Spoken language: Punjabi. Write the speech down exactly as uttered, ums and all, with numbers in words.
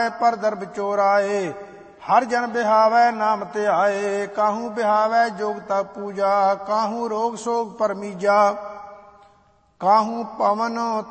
ਬਿਹਾਵੈ ਪਰ ਦਰਬ ਚੋਰਾਏ। ਹਰ ਜਨ ਬਿਹਾਵੈ ਨਾਮ ਧਿਆਏ। ਕਾਹੂ ਬਿਹਾਵੈ ਜੋਗ ਤਪ ਪੂਜਾ। ਕਾਹੂ ਰੋਗ ਸੋਗ ਪਰਮੀਜਾ। ਕਾਹੂ ਪਵਨ